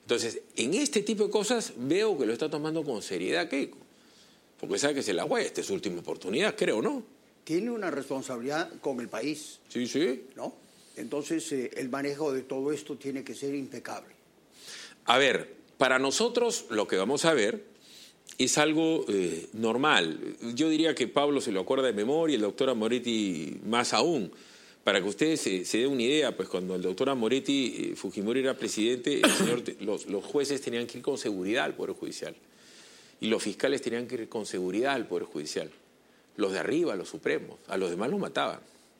Entonces, en este tipo de cosas veo que lo está tomando con seriedad Keiko. Porque sabe que se la juega, esta es su última oportunidad, creo, ¿no? Tiene una responsabilidad con el país. Sí, sí. ¿No? Entonces, el manejo de todo esto tiene que ser impecable. A ver, para nosotros lo que vamos a ver es algo normal. Yo diría que Pablo se lo acuerda de memoria, el doctor Amoretti más aún. Para que ustedes se den una idea, pues cuando el doctor Amoretti, Fujimori era presidente, los jueces tenían que ir con seguridad al Poder Judicial. Y los fiscales tenían que ir con seguridad al Poder Judicial. Los de arriba, los supremos. A los demás los mataban.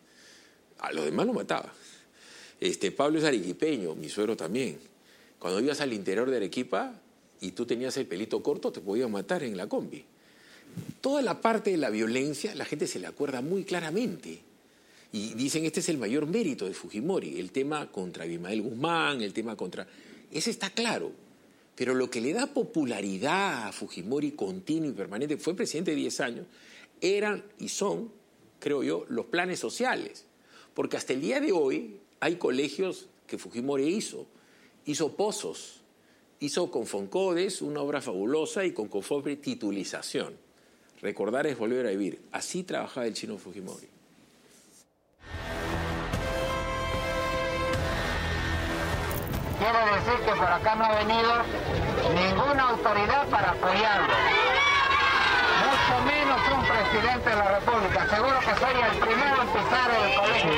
Pablo es arequipeño, mi suegro también. Cuando ibas al interior de Arequipa y tú tenías el pelito corto, te podían matar en la combi. Toda la parte de la violencia, la gente se la acuerda muy claramente. Y dicen, este es el mayor mérito de Fujimori, el tema contra Abimael Guzmán, el tema contra... Ese está claro. Pero lo que le da popularidad a Fujimori continuo y permanente, fue presidente de 10 años, eran y son, creo yo, los planes sociales. Porque hasta el día de hoy hay colegios que Fujimori hizo pozos, hizo con Foncodes una obra fabulosa y con Confopri titulización. Recordar es volver a vivir. Así trabajaba el chino Fujimori. Quiere decir que por acá no ha venido ninguna autoridad para apoyarlo. Mucho menos un presidente de la República. Seguro que sería el primero en pisar el colegio.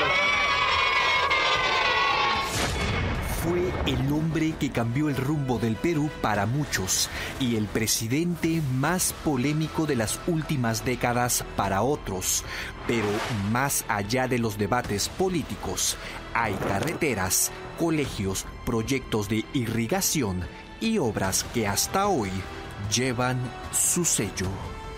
Fue el hombre que cambió el rumbo del Perú para muchos y el presidente más polémico de las últimas décadas para otros. Pero más allá de los debates políticos, hay carreteras, colegios, proyectos de irrigación y obras que hasta hoy llevan su sello.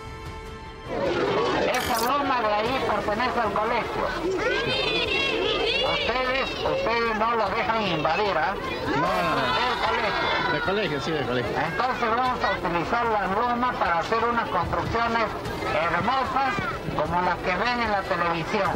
Esa loma de ahí pertenece al colegio. Ustedes no lo dejan invadir, ¿ah? No. Del colegio, sí, del colegio. Entonces vamos a utilizar la loma para hacer unas construcciones hermosas como las que ven en la televisión.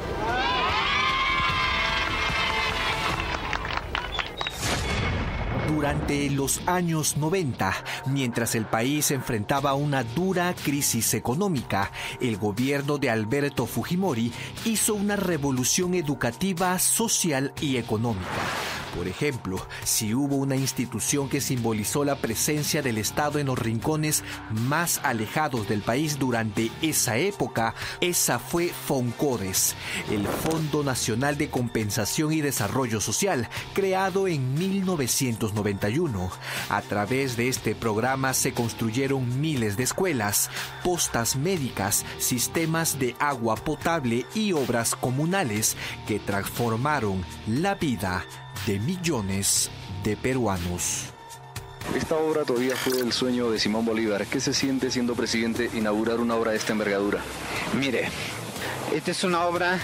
Durante los años 90, mientras el país enfrentaba una dura crisis económica, el gobierno de Alberto Fujimori hizo una revolución educativa, social y económica. Por ejemplo, si hubo una institución que simbolizó la presencia del Estado en los rincones más alejados del país durante esa época, esa fue Foncodes, el Fondo Nacional de Compensación y Desarrollo Social, creado en 1991. A través de este programa se construyeron miles de escuelas, postas médicas, sistemas de agua potable y obras comunales que transformaron la vida de millones de peruanos. Esta obra todavía fue el sueño de Simón Bolívar. ¿Qué se siente siendo presidente inaugurar una obra de esta envergadura? Mire, esta es una obra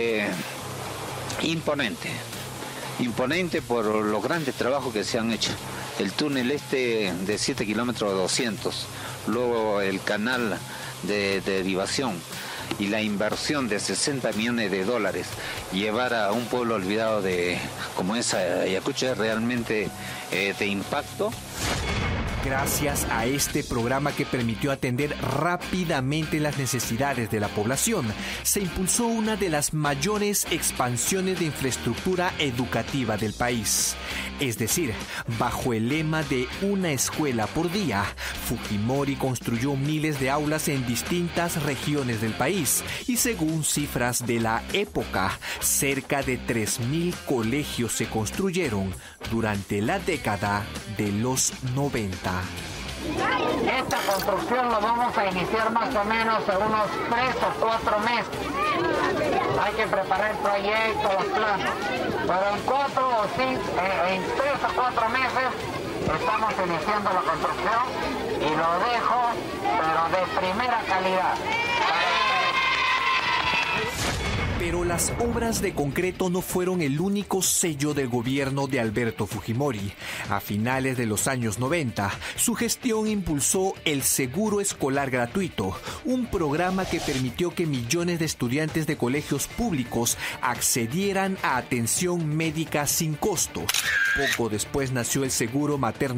imponente por los grandes trabajos que se han hecho. El túnel de 7 kilómetros 200, luego el canal de derivación y la inversión de 60 millones de dólares, llevar a un pueblo olvidado como es Ayacucho es realmente de impacto. Gracias a este programa que permitió atender rápidamente las necesidades de la población, se impulsó una de las mayores expansiones de infraestructura educativa del país. Es decir, bajo el lema de una escuela por día, Fujimori construyó miles de aulas en distintas regiones del país y según cifras de la época, cerca de 3.000 colegios se construyeron durante la década de los 90. Esta construcción la vamos a iniciar más o menos en unos 3 o 4 meses. Hay que preparar el proyecto, los planos. Pero en 3 o 4 meses estamos iniciando la construcción y lo dejo, pero de primera calidad. Pero las obras de concreto no fueron el único sello del gobierno de Alberto Fujimori. A finales de los años 90, su gestión impulsó el Seguro Escolar Gratuito, un programa que permitió que millones de estudiantes de colegios públicos accedieran a atención médica sin costo. Poco después nació el Seguro Materno